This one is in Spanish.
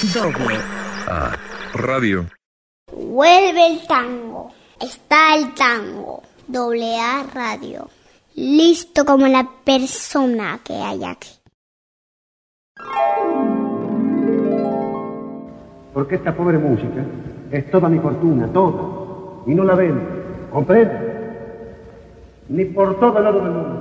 Doble A Radio. Vuelve el tango. Está el tango. Doble A Radio. Listo como la persona que hay aquí. Porque esta pobre música es toda mi fortuna, toda. Y no la vendo. ¿Comprende? Ni por todo el oro del mundo.